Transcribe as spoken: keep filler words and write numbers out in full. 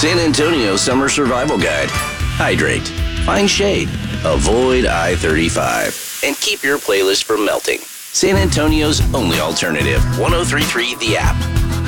San Antonio Summer Survival Guide. Hydrate, find shade, avoid I thirty-five, and keep your playlist from melting. San Antonio's only alternative, one oh three point three The App.